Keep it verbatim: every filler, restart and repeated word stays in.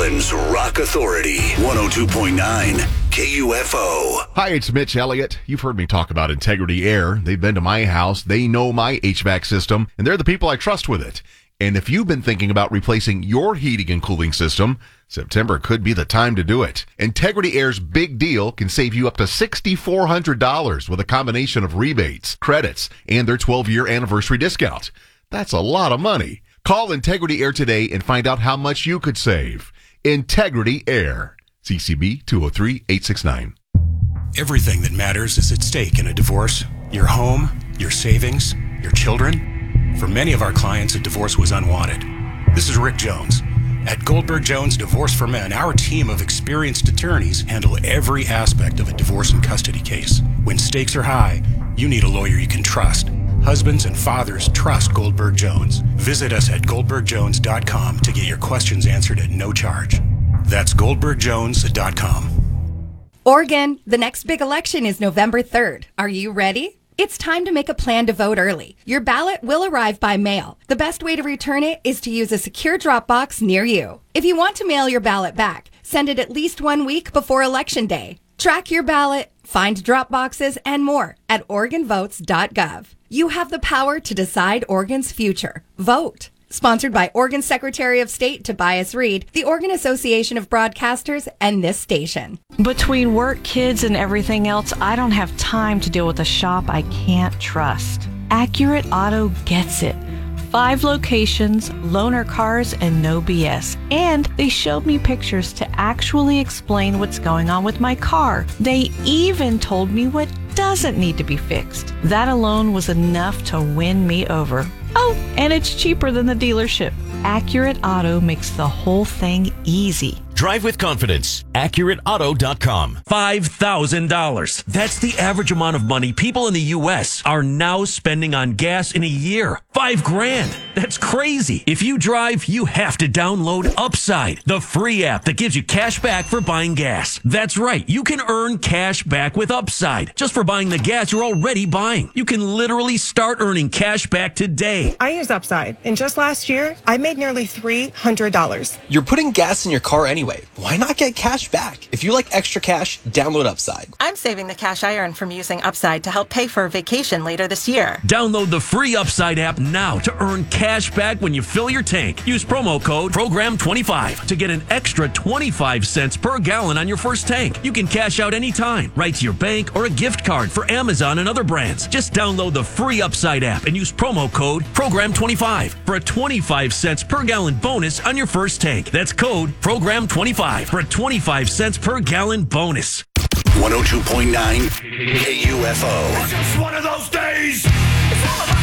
Portland's Rock Authority, one oh two point nine K U F O. Hi, it's Mitch Elliott. You've heard me talk about Integrity Air. They've been to my house. They know my H V A C system, and they're the people I trust with it. And if you've been thinking about replacing your heating and cooling system, September could be the time to do it. Integrity Air's big deal can save you up to six thousand four hundred dollars with a combination of rebates, credits, and their twelve-year anniversary discount. That's a lot of money. Call Integrity Air today and find out how much you could save. Integrity Air. C C B two oh three, eight six nine. Everything that matters is at stake in a divorce. Your home, your savings, your children. For many of our clients, a divorce was unwanted. This is Rick Jones. At Goldberg Jones Divorce for Men, our team of experienced attorneys handle every aspect of a divorce and custody case. When stakes are high, you need a lawyer you can trust. Husbands and fathers trust Goldberg Jones. Visit us at goldberg jones dot com to get your questions answered at no charge. That's goldberg jones dot com. Oregon, the next big election is November third. Are you ready? It's time to make a plan to vote early. Your ballot will arrive by mail. The best way to return it is to use a secure drop box near you. If you want to mail your ballot back, send it at least one week before Election Day. Track your ballot, find drop boxes, and more at oregon votes dot gov. You have the power to decide Oregon's future. Vote. Sponsored by Oregon Secretary of State Tobias Reed, the Oregon Association of Broadcasters, and this station. Between work, kids, and everything else, I don't have time to deal with a shop I can't trust. Accurate Auto gets it. Five locations, loaner cars, and no B S. And they showed me pictures to actually explain what's going on with my car. They even told me what doesn't need to be fixed. That alone was enough to win me over. Oh, and it's cheaper than the dealership. Accurate Auto makes the whole thing easy. Drive with confidence. accurate auto dot com. five thousand dollars. That's the average amount of money people in the U S are now spending on gas in a year. Five grand. That's crazy. If you drive, you have to download Upside, the free app that gives you cash back for buying gas. That's right. You can earn cash back with Upside just for buying the gas you're already buying. You can literally start earning cash back today. I use Upside, and just last year, I made nearly three hundred dollars. You're putting gas in your car anyway. Why not get cash back? If you like extra cash, download Upside. I'm saving the cash I earn from using Upside to help pay for a vacation later this year. Download the free Upside app now to earn cash back when you fill your tank. Use promo code program twenty-five to get an extra twenty-five cents per gallon on your first tank. You can cash out anytime, right to your bank or a gift card for Amazon and other brands. Just download the free Upside app and use promo code program twenty-five for a twenty-five cents per gallon bonus on your first tank. That's code program twenty-five for a twenty-five cents per gallon bonus. one oh two point nine K U F O. It's just one of those days. It's all about